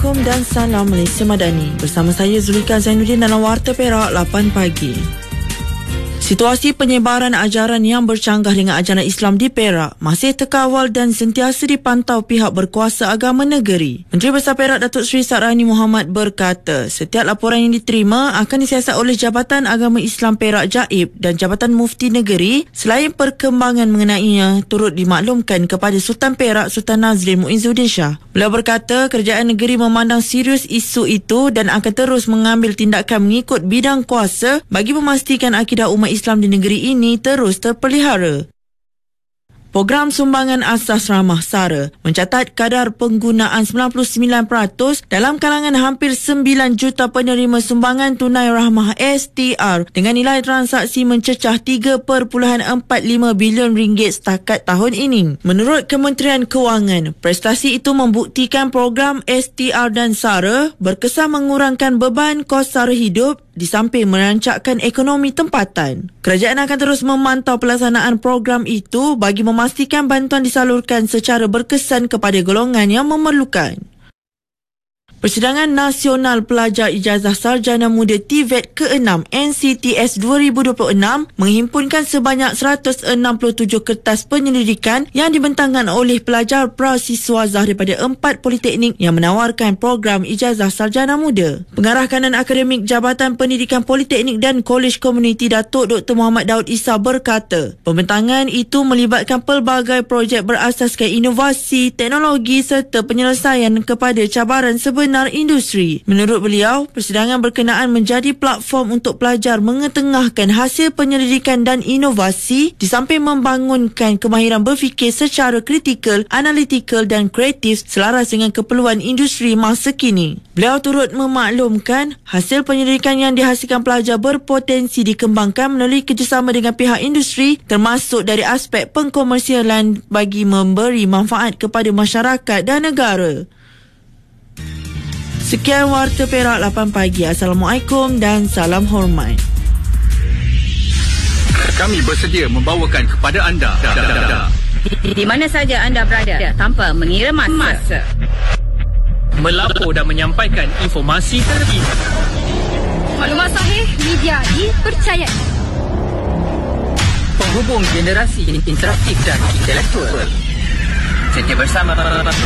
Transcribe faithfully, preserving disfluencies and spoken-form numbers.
Assalamualaikum dan salam Malaysia Madani. Bersama saya Zulika Zainuddin dalam Warta Perak lapan pagi. Situasi penyebaran ajaran yang bercanggah dengan ajaran Islam di Perak masih terkawal dan sentiasa dipantau pihak berkuasa agama negeri. Menteri Besar Perak Datuk Seri Sakrani Mohamad berkata, setiap laporan yang diterima akan disiasat oleh Jabatan Agama Islam Perak J A I B dan Jabatan Mufti Negeri selain perkembangan mengenainya turut dimaklumkan kepada Sultan Perak Sultan Nazrin Muizzuddin Shah. Beliau berkata, kerajaan negeri memandang serius isu itu dan akan terus mengambil tindakan mengikut bidang kuasa bagi memastikan akidah umat Islam di negeri ini terus terpelihara. Program Sumbangan Asas Ramah Sara mencatat kadar penggunaan sembilan puluh sembilan peratus dalam kalangan hampir sembilan juta penerima sumbangan tunai rahmah S T R dengan nilai transaksi mencecah tiga perpuluhan empat lima bilion ringgit setakat tahun ini. Menurut Kementerian Kewangan, prestasi itu membuktikan program S T R dan Sara berkesan mengurangkan beban kos sara hidup di samping merancakkan ekonomi tempatan. Kerajaan akan terus memantau pelaksanaan program itu bagi memastikan bantuan disalurkan secara berkesan kepada golongan yang memerlukan. Persidangan Nasional Pelajar Ijazah Sarjana Muda T V E T keenam N C T S dua ribu dua puluh enam menghimpunkan sebanyak seratus enam puluh tujuh kertas penyelidikan yang dibentangkan oleh pelajar prasiswazah daripada empat politeknik yang menawarkan program Ijazah Sarjana Muda. Pengarah kanan akademik Jabatan Pendidikan Politeknik dan Kolej Komuniti Datuk Doktor Muhammad Daud Issa berkata, pembentangan itu melibatkan pelbagai projek berasaskan inovasi, teknologi serta penyelesaian kepada cabaran sebenar industri. Menurut beliau, persidangan berkenaan menjadi platform untuk pelajar mengetengahkan hasil penyelidikan dan inovasi di samping membangunkan kemahiran berfikir secara kritikal, analitikal dan kreatif selaras dengan keperluan industri masa kini. Beliau turut memaklumkan hasil penyelidikan yang dihasilkan pelajar berpotensi dikembangkan melalui kerjasama dengan pihak industri termasuk dari aspek pengkomersialan bagi memberi manfaat kepada masyarakat dan negara. Sekian Warta Perak lapan pagi. Assalamualaikum dan salam hormat. Kami bersedia membawakan kepada anda di, di mana saja anda berada tanpa mengira masa. masa. Melapor dan menyampaikan informasi terkini. Maklumat sahih, media dipercayai. Penghubung generasi interaktif dan intelektual. Setia bersama